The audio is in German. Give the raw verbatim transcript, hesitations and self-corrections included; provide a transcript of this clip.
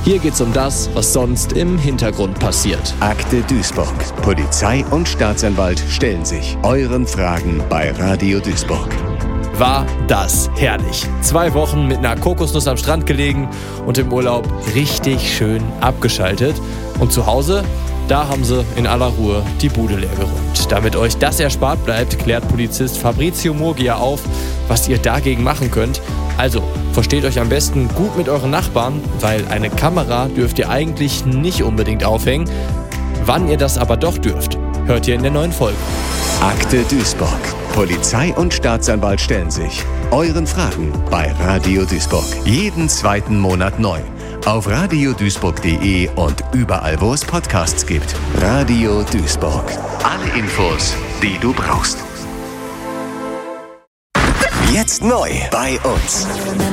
Hier geht's um das, was sonst im Hintergrund passiert. Akte Duisburg. Polizei und Staatsanwalt stellen sich euren Fragen bei Radio Duisburg. War das herrlich. Zwei Wochen mit einer Kokosnuss am Strand gelegen und im Urlaub richtig schön abgeschaltet. Und zu Hause, da haben sie in aller Ruhe die Bude leer geräumt. Damit euch das erspart bleibt, klärt Polizist Fabrizio Murgia auf, was ihr dagegen machen könnt. Also, versteht euch am besten gut mit euren Nachbarn, weil eine Kamera dürft ihr eigentlich nicht unbedingt aufhängen. Wann ihr das aber doch dürft, hört ihr in der neuen Folge. Akte Duisburg. Polizei und Staatsanwalt stellen sich euren Fragen bei Radio Duisburg. Jeden zweiten Monat neu. Auf radio duisburg punkt de und überall, wo es Podcasts gibt. Radio Duisburg. Alle Infos, die du brauchst. Jetzt neu bei uns.